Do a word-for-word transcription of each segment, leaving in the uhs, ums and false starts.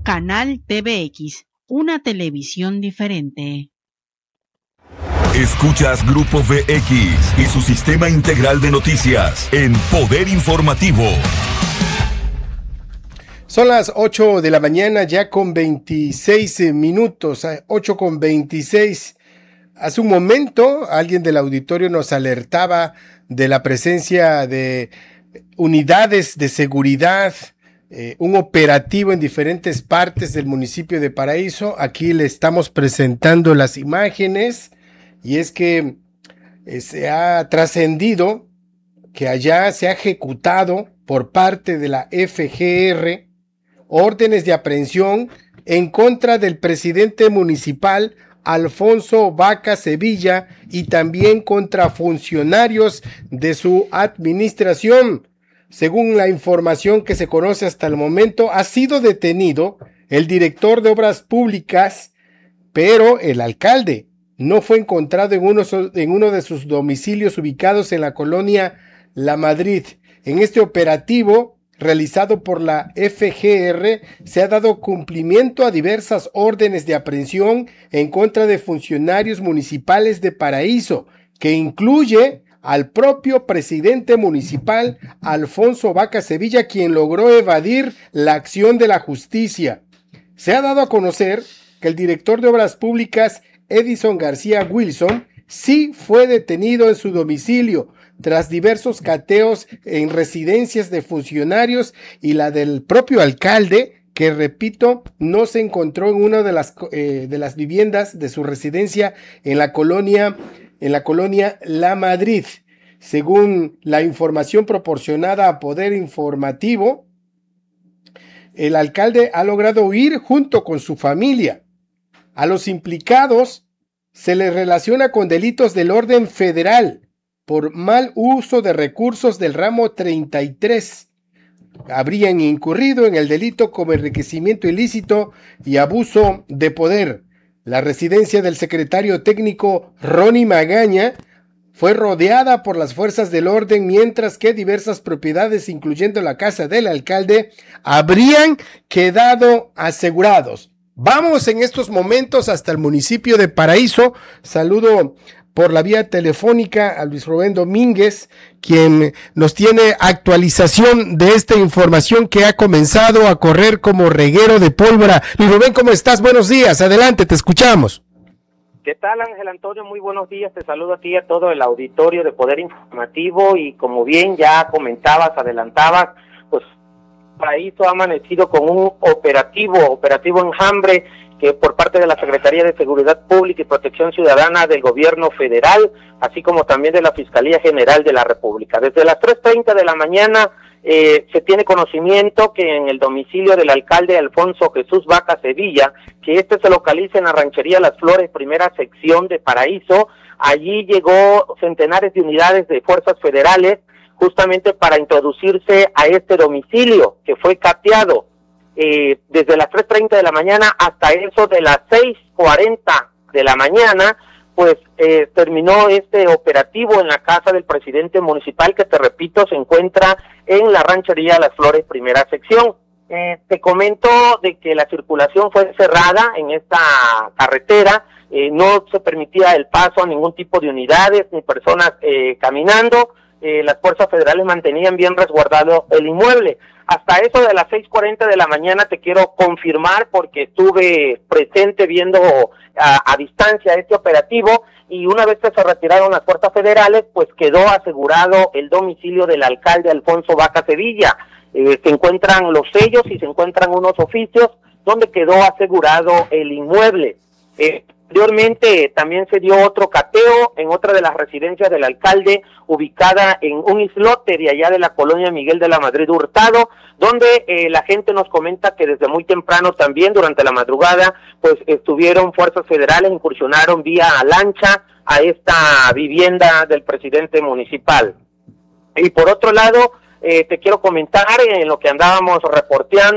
Canal T V X, una televisión diferente. Escuchas Grupo V X y su sistema integral de noticias en Poder Informativo. Son las ocho de la mañana ya con veintiséis minutos, ocho con veintiséis. Hace un momento alguien del auditorio nos alertaba de la presencia de unidades de seguridad, eh, un operativo en diferentes partes del municipio de Paraíso. Aquí le estamos presentando las imágenes. Y es que eh, se ha trascendido que allá se ha ejecutado por parte de la F G R órdenes de aprehensión en contra del presidente municipal Alfonso Vaca Sevilla y también contra funcionarios de su administración. Según la información que se conoce hasta el momento, ha sido detenido el director de obras públicas, pero el alcalde no fue encontrado en uno, en uno de sus domicilios ubicados en la colonia La Madrid. En este operativo realizado por la F G R se ha dado cumplimiento a diversas órdenes de aprehensión en contra de funcionarios municipales de Paraíso, que incluye al propio presidente municipal Alfonso Vaca Sevilla, quien logró evadir la acción de la justicia. Se ha dado a conocer que el director de obras públicas Edison García Wilson sí fue detenido en su domicilio tras diversos cateos en residencias de funcionarios y la del propio alcalde, que repito, no se encontró en una de las, eh, de las viviendas de su residencia en la colonia, en la colonia La Madrid. Según la información proporcionada a Poder Informativo, el alcalde ha logrado huir junto con su familia. A los implicados se les relaciona con delitos del orden federal por mal uso de recursos del ramo treinta y tres. Habrían incurrido en el delito como enriquecimiento ilícito y abuso de poder. La residencia del secretario técnico Ronnie Magaña fue rodeada por las fuerzas del orden, mientras que diversas propiedades, incluyendo la casa del alcalde, habrían quedado asegurados. Vamos en estos momentos hasta el municipio de Paraíso. Saludo por la vía telefónica a Luis Rubén Domínguez, quien nos tiene actualización de esta información que ha comenzado a correr como reguero de pólvora. Luis Rubén, ¿cómo estás? Buenos días, adelante, te escuchamos. ¿Qué tal, Ángel Antonio? Muy buenos días, te saludo a ti y a todo el auditorio de Poder Informativo, y como bien ya comentabas, adelantabas, pues Paraíso ha amanecido con un operativo, operativo Enjambre, que por parte de la Secretaría de Seguridad Pública y Protección Ciudadana del Gobierno Federal, así como también de la Fiscalía General de la República. Desde las tres treinta de la mañana eh, se tiene conocimiento que en el domicilio del alcalde Alfonso Jesús Vaca Sevilla, que este se localiza en la ranchería Las Flores, primera sección de Paraíso, allí llegó centenares de unidades de fuerzas federales justamente para introducirse a este domicilio que fue cateado eh, desde las tres treinta de la mañana hasta eso de las seis cuarenta de la mañana, pues eh, terminó este operativo en la casa del presidente municipal, que te repito, se encuentra en la ranchería Las Flores, primera sección. Eh, te comento de que la circulación fue cerrada en esta carretera, eh, no se permitía el paso a ningún tipo de unidades ni personas eh, caminando. Eh, las fuerzas federales mantenían bien resguardado el inmueble. Hasta eso de las seis cuarenta de la mañana te quiero confirmar, porque estuve presente viendo a, a distancia este operativo, y una vez que se retiraron las fuerzas federales, pues quedó asegurado el domicilio del alcalde Alfonso Vaca Sevilla. Eh, se encuentran los sellos y se encuentran unos oficios donde quedó asegurado el inmueble. Eh, Anteriormente también se dio otro cateo en otra de las residencias del alcalde, ubicada en un islote de allá de la colonia Miguel de la Madrid Hurtado, donde eh, la gente nos comenta que desde muy temprano también, durante la madrugada, pues estuvieron fuerzas federales, incursionaron vía lancha a esta vivienda del presidente municipal. Y por otro lado, eh, te quiero comentar en lo que andábamos reporteando,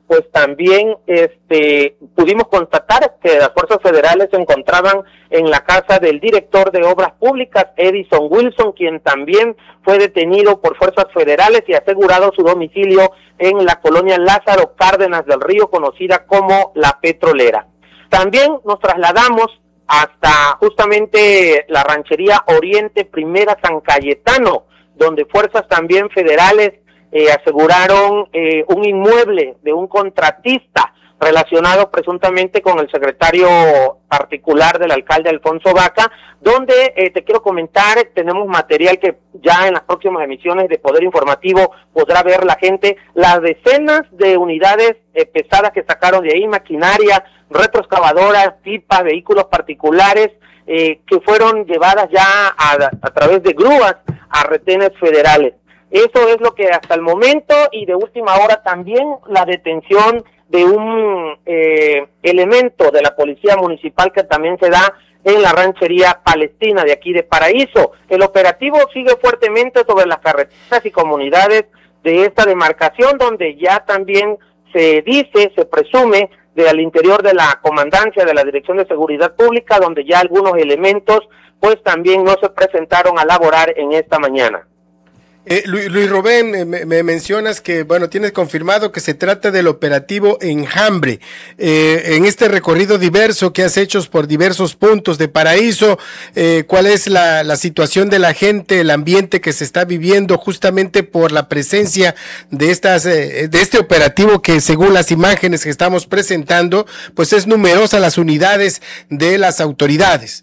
pues también este pudimos constatar que las fuerzas federales se encontraban en la casa del director de Obras Públicas, Edison Wilson, quien también fue detenido por fuerzas federales y asegurado su domicilio en la colonia Lázaro Cárdenas del Río, conocida como La Petrolera. También nos trasladamos hasta justamente la ranchería Oriente Primera San Cayetano, donde fuerzas también federales eh, aseguraron eh, un inmueble de un contratista relacionado presuntamente con el secretario particular del alcalde Alfonso Vaca, donde eh, te quiero comentar, tenemos material que ya en las próximas emisiones de Poder Informativo podrá ver la gente, las decenas de unidades eh, pesadas que sacaron de ahí, maquinaria, retroexcavadoras, pipas, vehículos particulares, eh, que fueron llevadas ya a, a través de grúas a retenes federales. Eso es lo que hasta el momento, y de última hora también la detención de un eh, elemento de la policía municipal que también se da en la ranchería Palestina de aquí de Paraíso. El operativo sigue fuertemente sobre las carreteras y comunidades de esta demarcación, donde ya también se dice, se presume, de al interior de la comandancia de la Dirección de Seguridad Pública, donde ya algunos elementos pues también no se presentaron a laborar en esta mañana. Eh, Luis, Luis Rubén, me, me mencionas que, bueno, tienes confirmado que se trata del operativo Enjambre. Eh, en este recorrido diverso que has hecho por diversos puntos de Paraíso, eh, ¿cuál es la, la situación de la gente, el ambiente que se está viviendo justamente por la presencia de estas, eh, de este operativo que, según las imágenes que estamos presentando, pues es numerosa las unidades de las autoridades?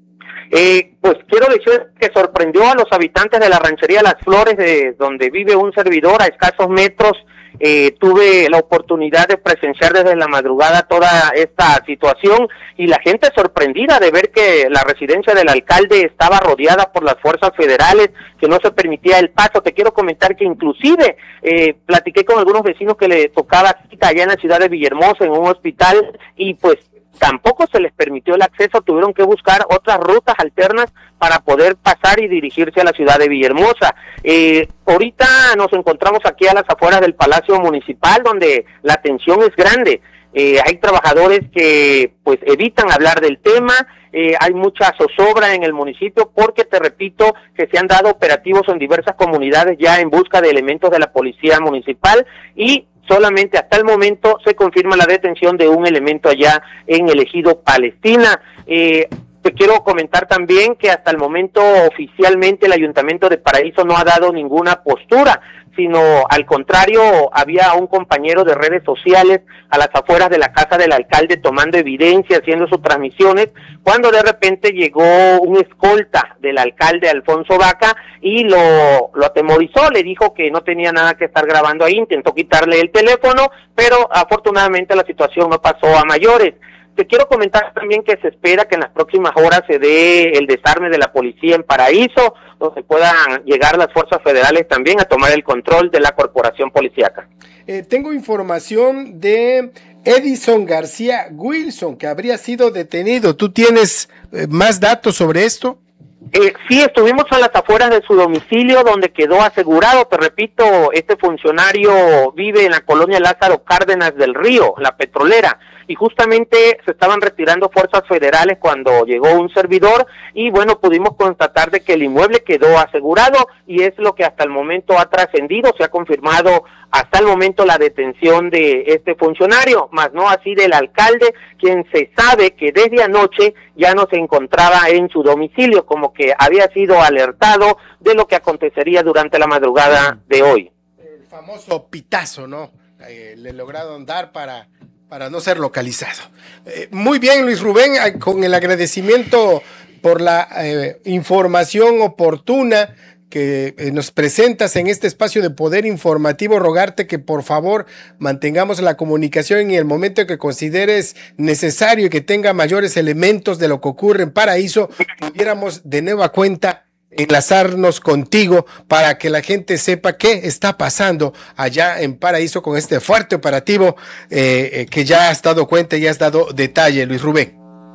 Eh, pues quiero decir que sorprendió a los habitantes de la ranchería Las Flores, de donde vive un servidor a escasos metros. Eh, tuve la oportunidad de presenciar desde la madrugada toda esta situación y la gente sorprendida de ver que la residencia del alcalde estaba rodeada por las fuerzas federales, que no se permitía el paso. Te quiero comentar que inclusive eh, platiqué con algunos vecinos que le tocaba cita allá en la ciudad de Villahermosa en un hospital y pues tampoco se les permitió el acceso, tuvieron que buscar otras rutas alternas para poder pasar y dirigirse a la ciudad de Villahermosa. Eh, ahorita nos encontramos aquí a las afueras del Palacio Municipal, donde la tensión es grande. Eh, hay trabajadores que pues evitan hablar del tema, eh, hay mucha zozobra en el municipio porque, te repito, que se han dado operativos en diversas comunidades ya en busca de elementos de la policía municipal y solamente hasta el momento se confirma la detención de un elemento allá en el ejido Palestina. Eh, te quiero comentar también que hasta el momento oficialmente el Ayuntamiento de Paraíso no ha dado ninguna postura, sino al contrario, había un compañero de redes sociales a las afueras de la casa del alcalde tomando evidencia, haciendo sus transmisiones, cuando de repente llegó un escolta del alcalde Alfonso Vaca y lo, lo atemorizó, le dijo que no tenía nada que estar grabando ahí, intentó quitarle el teléfono, pero afortunadamente la situación no pasó a mayores. Te quiero comentar también que se espera que en las próximas horas se dé el desarme de la policía en Paraíso, donde puedan llegar las fuerzas federales también a tomar el control de la corporación policíaca. Eh, tengo información de Edison García Wilson, que habría sido detenido. ¿Tú tienes eh, más datos sobre esto? Eh, sí, estuvimos a las afueras de su domicilio, donde quedó asegurado. Te repito, este funcionario vive en la colonia Lázaro Cárdenas del Río, La Petrolera, y justamente se estaban retirando fuerzas federales cuando llegó un servidor y bueno, pudimos constatar de que el inmueble quedó asegurado y es lo que hasta el momento ha trascendido. Se ha confirmado hasta el momento la detención de este funcionario, más no así del alcalde, quien se sabe que desde anoche ya no se encontraba en su domicilio, como que había sido alertado de lo que acontecería durante la madrugada de hoy. El famoso pitazo, ¿no? Eh, le lograron dar para... para no ser localizado. Eh, muy bien, Luis Rubén, eh, con el agradecimiento por la eh, información oportuna que eh, nos presentas en este espacio de Poder Informativo, rogarte que por favor mantengamos la comunicación en el momento que consideres necesario y que tenga mayores elementos de lo que ocurre en Paraíso, pudiéramos de nueva cuenta enlazarnos contigo para que la gente sepa qué está pasando allá en Paraíso con este fuerte operativo eh, eh, que ya has dado cuenta y has dado detalle, Luis Rubén.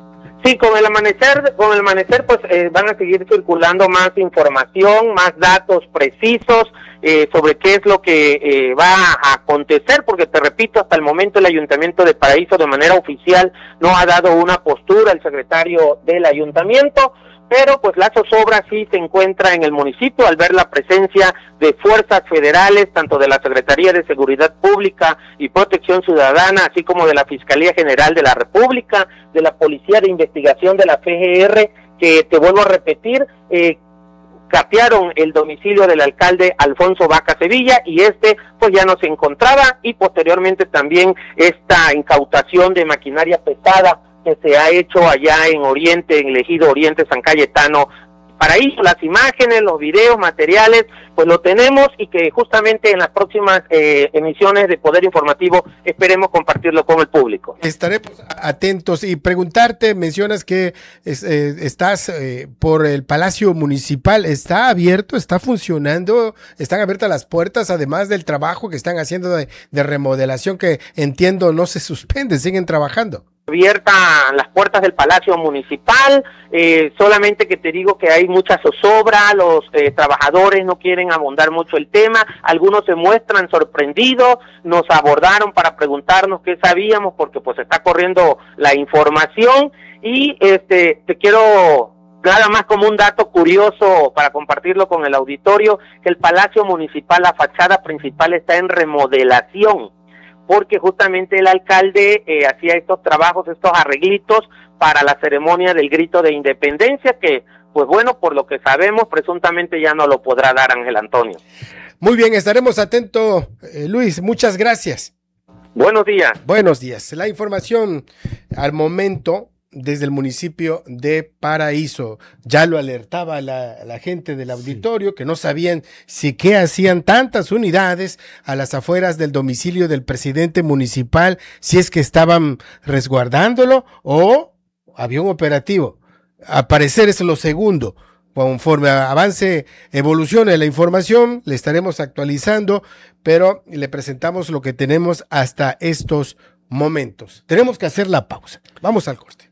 Sí, con el amanecer, con el amanecer, pues eh, van a seguir circulando más información, más datos precisos eh, sobre qué es lo que eh, va a acontecer, porque te repito, hasta el momento el Ayuntamiento de Paraíso de manera oficial no ha dado una postura, el secretario del Ayuntamiento, pero pues la zozobra sí se encuentra en el municipio al ver la presencia de fuerzas federales, tanto de la Secretaría de Seguridad Pública y Protección Ciudadana, así como de la Fiscalía General de la República, de la Policía de Investigación de la F G R, que te vuelvo a repetir, eh, capearon el domicilio del alcalde Alfonso Vaca Sevilla y este pues ya no se encontraba, y posteriormente también esta incautación de maquinaria pesada que se ha hecho allá en Oriente, en el ejido Oriente San Cayetano, Paraíso. Las imágenes, los videos, materiales, pues lo tenemos, y que justamente en las próximas eh, emisiones de Poder Informativo esperemos compartirlo con el público. Estaremos atentos y preguntarte, mencionas que es, eh, estás eh, por el Palacio Municipal, ¿está abierto, está funcionando, están abiertas las puertas, además del trabajo que están haciendo de, de remodelación, que entiendo no se suspende, siguen trabajando? Abiertas las puertas del Palacio Municipal, eh, solamente que te digo que hay mucha zozobra, los eh, trabajadores no quieren abundar mucho el tema, algunos se muestran sorprendidos, nos abordaron para preguntarnos qué sabíamos, porque pues está corriendo la información, y este te quiero nada más como un dato curioso para compartirlo con el auditorio, que el Palacio Municipal, la fachada principal está en remodelación, porque justamente el alcalde eh, hacía estos trabajos, estos arreglitos para la ceremonia del grito de independencia, que pues bueno, por lo que sabemos, presuntamente ya no lo podrá dar Ángel Antonio. Muy bien, estaremos atentos, eh, Luis, muchas gracias. Buenos días. Buenos días. La información al momento desde el municipio de Paraíso. Ya lo alertaba la, la gente del auditorio, sí, que no sabían si qué hacían tantas unidades a las afueras del domicilio del presidente municipal, si es que estaban resguardándolo o había un operativo. Al parecer es lo segundo. Conforme avance, evolucione la información, le estaremos actualizando, pero le presentamos lo que tenemos hasta estos momentos. Tenemos que hacer la pausa. Vamos al corte.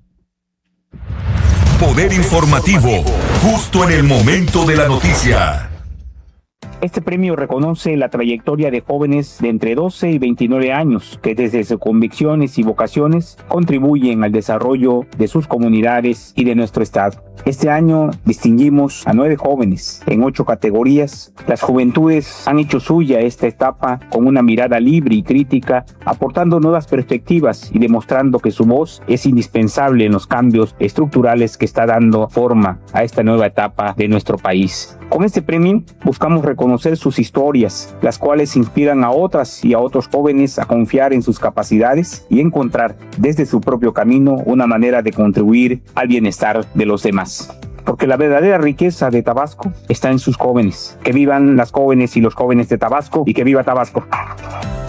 Poder Informativo, justo en el momento de la noticia. Este premio reconoce la trayectoria de jóvenes de entre doce y veintinueve años que desde sus convicciones y vocaciones contribuyen al desarrollo de sus comunidades y de nuestro estado. Este año distinguimos a nueve jóvenes en ocho categorías. Las juventudes han hecho suya esta etapa con una mirada libre y crítica, aportando nuevas perspectivas y demostrando que su voz es indispensable en los cambios estructurales que está dando forma a esta nueva etapa de nuestro país. Con este premio buscamos reconocer sus historias, las cuales inspiran a otras y a otros jóvenes a confiar en sus capacidades y encontrar desde su propio camino una manera de contribuir al bienestar de los demás. Porque la verdadera riqueza de Tabasco está en sus jóvenes. Que vivan las jóvenes y los jóvenes de Tabasco, y que viva Tabasco.